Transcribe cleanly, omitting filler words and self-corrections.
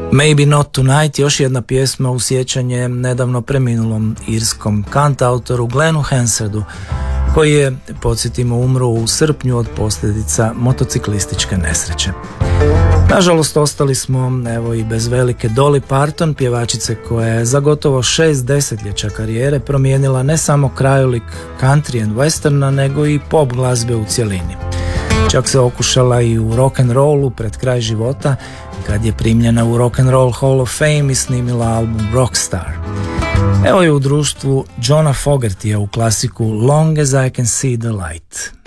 Maybe Not Tonight, još jedna pjesma u sjećanje nedavno preminulom irskom kantautoru Glennu Hansardu, koji je, podsjetimo, umro u srpnju od posljedica motociklističke nesreće. Nažalost, ostali smo evo i bez velike Dolly Parton, pjevačice koja je za gotovo 6 desetljeća karijere promijenila ne samo krajolik country and westerna, nego i pop glazbe u cjelini. Čak se okušala i u rock'n'rollu pred kraj života, kad je primljena u Rock'n'Roll Hall of Fame i snimila album Rockstar. Evo je u društvu Johna Fogertija u klasiku Long as I can see the light.